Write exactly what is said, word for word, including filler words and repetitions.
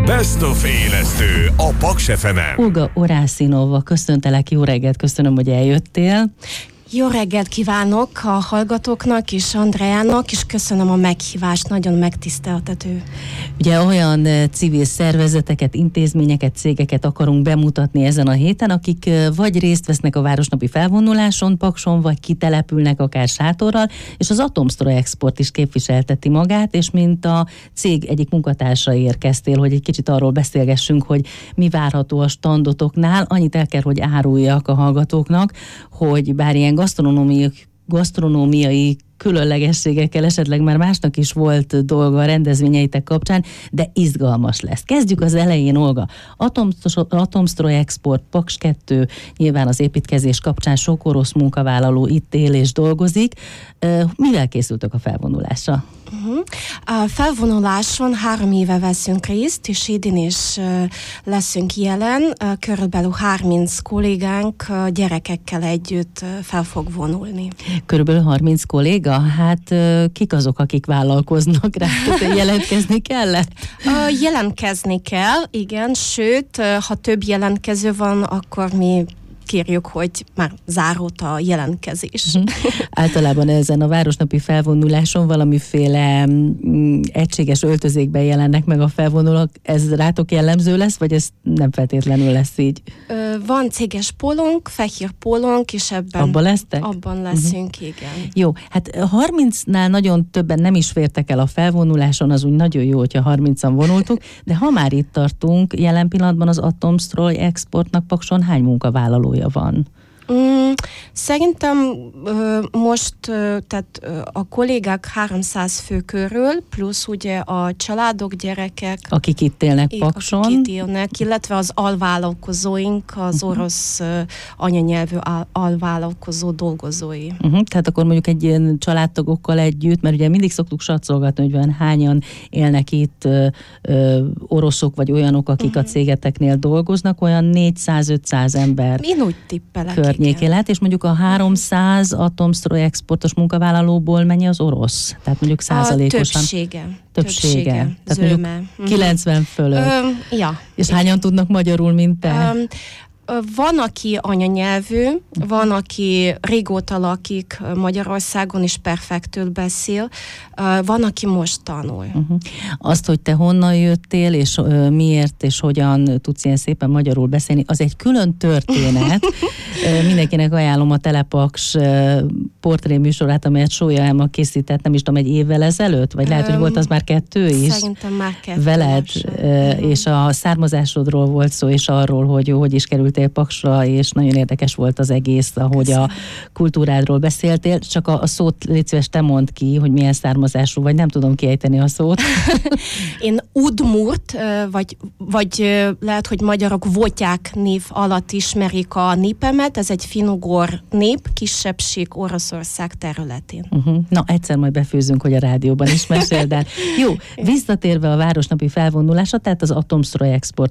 Best of élesztő a Paks ef emen. Olga Orászinova, köszöntelek, jó reggelt, köszönöm, hogy eljöttél. Jó reggelt kívánok a hallgatóknak és Andreának, és köszönöm a meghívást, nagyon megtiszteltető. Ugye olyan civil szervezeteket, intézményeket, cégeket akarunk bemutatni ezen a héten, akik vagy részt vesznek a városnapi felvonuláson Pakson, vagy kitelepülnek akár sátorral, és az Atomstrojexport is képviselteti magát, és mint a cég egyik munkatársa érkeztél, hogy egy kicsit arról beszélgessünk, hogy mi várható a standotoknál. Annyit el kell, hogy áruljak a hallgatóknak, hogy bár ilyen gasztronómiai, gasztronómiai különlegességekkel esetleg már másnak is volt dolga a rendezvényeitek kapcsán, de izgalmas lesz. Kezdjük az elején, Olga. Atomstrojexport, Paks kettő, nyilván az építkezés kapcsán sok orosz munkavállaló itt él és dolgozik. Mivel készültök a felvonulásra? Uh-huh. A felvonuláson három éve veszünk részt, és idén is uh, leszünk jelen. Uh, körülbelül harminc kollégánk uh, gyerekekkel együtt uh, fel fog vonulni. Körülbelül harminc kolléga? Hát uh, kik azok, akik vállalkoznak rá? Jelentkezni kellett? Uh, jelentkezni kell, igen, sőt, uh, ha több jelentkező van, akkor mi kérjük, hogy már zárult a jelentkezés. Általában ezen a városnapi felvonuláson valamiféle mm, egységes öltözékben jelennek meg a felvonulók. Ez rátok jellemző lesz, vagy ez nem feltétlenül lesz így? Ö, van céges pólónk, fehér pólónk, és ebben abban lesztek? Abban leszünk, uh-huh. igen. Jó, hát harmincnál nagyon többen nem is fértek el a felvonuláson, az úgy nagyon jó, hogyha harmincan vonultuk, de ha már itt tartunk, jelen pillanatban az Atomstrojexportnak Pakson hány munkavállalója van? Mm, szerintem ö, most ö, tehát ö, a kollégák háromszáz fő körül, plusz ugye a családok, gyerekek, akik itt élnek Pakson, akik itt élnek, illetve az alvállalkozóink, az uh-huh. orosz ö, anyanyelvű al- alvállalkozó dolgozói. Uh-huh. Tehát akkor mondjuk egy ilyen családtagokkal együtt, mert ugye mindig szoktuk satszolgatni, hogy van hányan élnek itt ö, ö, oroszok, vagy olyanok, akik uh-huh. a cégeteknél dolgoznak, olyan négyszáz-ötszáz ember. Én úgy tippelek. Környéké lehet, és mondjuk a háromszáz Atomstrojexportos munkavállalóból mennyi az orosz? Tehát mondjuk százalékosan. A többsége. Többsége. Többsége. Tehát Zöme. mondjuk kilencven fölött. Ö, ja. És hányan tudnak magyarul, mint te? Ö, Van, aki anyanyelvű, van, aki régóta lakik Magyarországon és perfektül beszél, van, aki most tanul. Uh-huh. Azt, hogy te honnan jöttél, és uh, miért, és hogyan tudsz ilyen szépen magyarul beszélni, az egy külön történet. uh, mindenkinek ajánlom a Telepaks uh, portréműsorát, amelyet Sója Elma készített, nem is tudom, egy évvel ezelőtt, vagy lehet, hogy volt az már kettő is? Szerintem már kettő. Veled, uh, és a származásodról volt szó, és arról, hogy hogy is kerültél Paksra, és nagyon érdekes volt az egész, ahogy Köszönöm. A kultúrádról beszéltél. Csak a, a szót légy szíves, te mondd ki, hogy milyen származású, vagy nem tudom kiejteni a szót. Én Udmurt, vagy, vagy lehet, hogy magyarok Votyák név alatt ismerik a népemet. Ez egy finugor nép, kisebbség Oroszország területén. Uh-huh. Na, egyszer majd befőzünk, hogy a rádióban is meséld el. Jó, visszatérve a városnapi felvonulásra, tehát az Atomstrojexport